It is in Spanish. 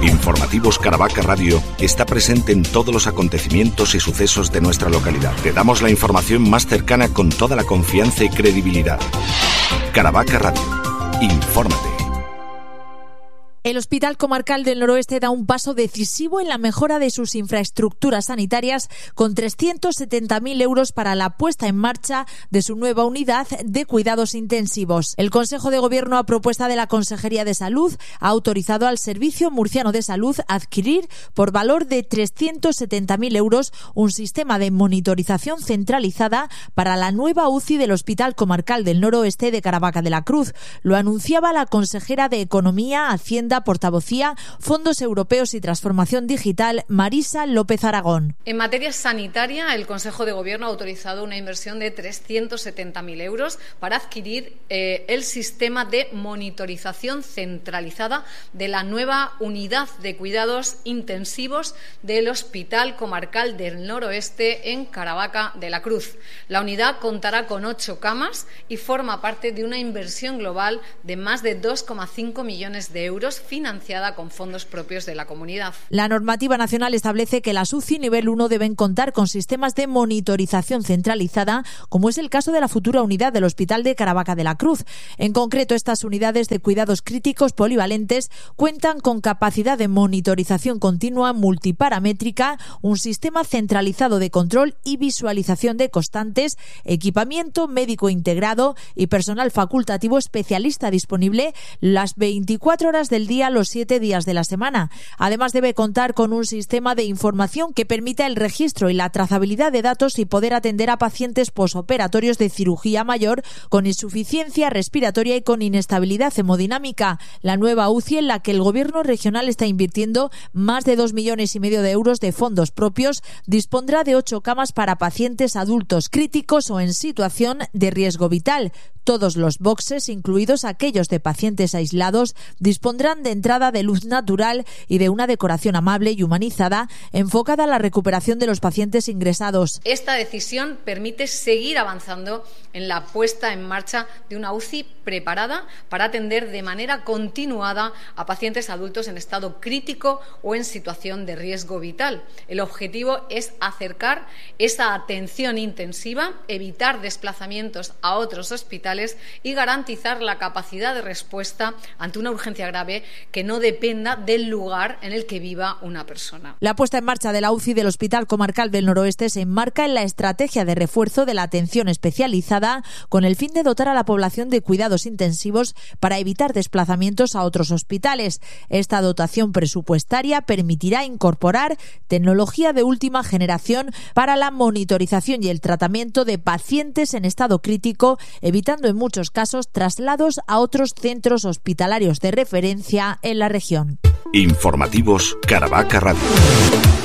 Informativos Caravaca Radio está presente en todos los acontecimientos y sucesos de nuestra localidad. Te damos la información más cercana con toda la confianza y credibilidad. Caravaca Radio. Infórmate. El Hospital Comarcal del Noroeste da un paso decisivo en la mejora de sus infraestructuras sanitarias con 370.000 euros para la puesta en marcha de su nueva unidad de cuidados intensivos. El Consejo de Gobierno, a propuesta de la Consejería de Salud, ha autorizado al Servicio Murciano de Salud a adquirir por valor de 370.000 euros un sistema de monitorización centralizada para la nueva UCI del Hospital Comarcal del Noroeste de Caravaca de la Cruz. Lo anunciaba la consejera de Economía, Hacienda, Portavocía, Fondos Europeos y Transformación Digital, Marisa López Aragón. En materia sanitaria, el Consejo de Gobierno ha autorizado una inversión de 370.000 euros para adquirir el sistema de monitorización centralizada de la nueva unidad de cuidados intensivos del Hospital Comarcal del Noroeste en Caravaca de la Cruz. La unidad contará con 8 camas y forma parte de una inversión global de más de 2,5 millones de euros financiada con fondos propios de la comunidad. La normativa nacional establece que las UCI nivel 1 deben contar con sistemas de monitorización centralizada, como es el caso de la futura unidad del Hospital de Caravaca de la Cruz. En concreto, estas unidades de cuidados críticos polivalentes cuentan con capacidad de monitorización continua multiparamétrica, un sistema centralizado de control y visualización de constantes, equipamiento médico integrado y personal facultativo especialista disponible las 24 horas del día, los 7 días de la semana. Además, debe contar con un sistema de información que permita el registro y la trazabilidad de datos y poder atender a pacientes posoperatorios de cirugía mayor con insuficiencia respiratoria y con inestabilidad hemodinámica. La nueva UCI, en la que el Gobierno regional está invirtiendo más de 2,5 millones de euros de fondos propios, dispondrá de 8 camas para pacientes adultos críticos o en situación de riesgo vital. Todos los boxes, incluidos aquellos de pacientes aislados, dispondrán de entrada de luz natural y de una decoración amable y humanizada enfocada a la recuperación de los pacientes ingresados. Esta decisión permite seguir avanzando en la puesta en marcha de una UCI preparada para atender de manera continuada a pacientes adultos en estado crítico o en situación de riesgo vital. El objetivo es acercar esa atención intensiva, evitar desplazamientos a otros hospitales y garantizar la capacidad de respuesta ante una urgencia grave que no dependa del lugar en el que viva una persona. La puesta en marcha de la UCI del Hospital Comarcal del Noroeste se enmarca en la estrategia de refuerzo de la atención especializada con el fin de dotar a la población de cuidados intensivos para evitar desplazamientos a otros hospitales. Esta dotación presupuestaria permitirá incorporar tecnología de última generación para la monitorización y el tratamiento de pacientes en estado crítico, evitando en muchos casos traslados a otros centros hospitalarios de referencia en la región. Informativos Caravaca Radio.